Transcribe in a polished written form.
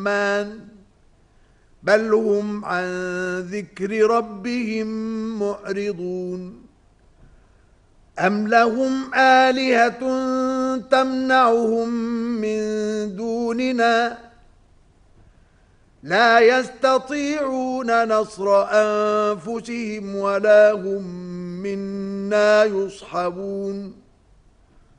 بل هم عن ذكر ربهم معرضون أم لهم آلهة تمنعهم من دوننا لا يستطيعون نصر أنفسهم ولا هم منا يصحبون